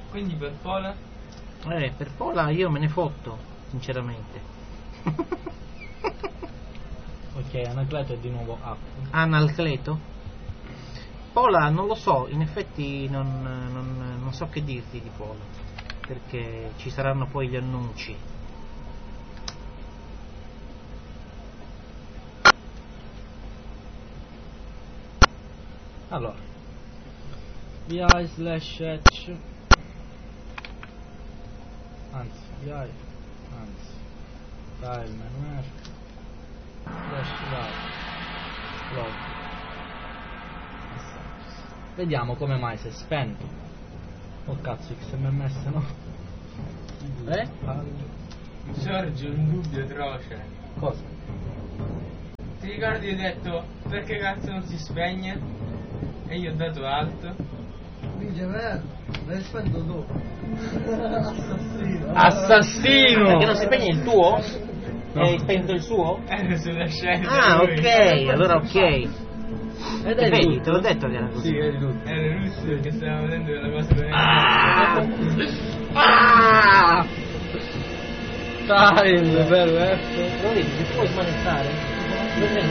Quindi per Pola? Per Pola io me ne fotto, sinceramente. Ok, Anacleto è di nuovo up. Analcleto? Pola non lo so, in effetti non so che dirti di Pola, perché ci saranno poi gli annunci. Allora, VI/Hatch, anzi VI, anzi Tile Manuair /Live Log. Vediamo come mai si è spento. Oh cazzo, XMMS no? Sorge un dubbio atroce. Cosa? Ti ricordi, ho detto perché cazzo non si spegne? E io ho dato alto. Dice, me l'hai spento dopo. Assassino! Perché non si spegne il tuo? E hai spento il suo? Ero sulla scena. Ah, ok, allora ok. Ed è Vedi, tutto. te l'ho detto che era così. Sì, vedi tutto. Era Russo che stava vedendo quella cosa con Time, perfetto. Lo vedi, ti puoi smanettare?